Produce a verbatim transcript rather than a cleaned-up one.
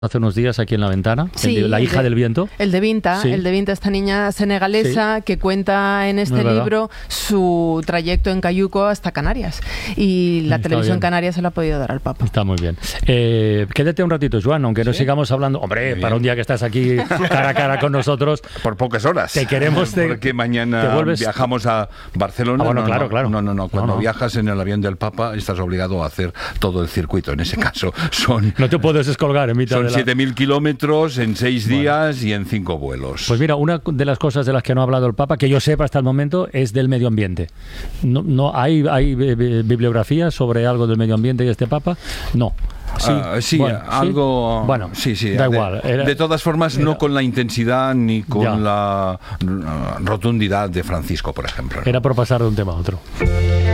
hace unos días aquí en La Ventana, sí, el de, la hija de, del viento. El de Vinta, sí. el de Vinta, esta niña senegalesa sí. que cuenta en este libro su trayecto en cayuco hasta Canarias. Y la Está televisión bien. canaria se la ha podido dar al Papa. Está muy bien. Eh, quédate un ratito, Joan, aunque ¿Sí? no sigamos hablando. Hombre, para un día que estás aquí cara a cara con nosotros. Por pocas horas. Te queremos. Te, Porque mañana te vuelves... viajamos a Barcelona. Ah, bueno, no, claro, no, claro. No, no, no. Cuando no, no. viajas en el avión del Papa estás obligado a hacer todo el circuito. En ese caso son... No te puedes descolgar en mitad son de la... siete mil kilómetros en seis días bueno. y en cinco vuelos. Pues mira, una de las cosas de las que no ha hablado el Papa, que yo sepa hasta el momento, es del medio ambiente. No, no hay, hay bibliografía sobre algo del medio ambiente y este Papa. No. Sí, uh, sí bueno, algo. ¿sí? Bueno, sí, sí. Da de, igual. Era, de todas formas, era, no con la intensidad ni con ya. la rotundidad de Francisco, por ejemplo. Era por pasar de un tema a otro.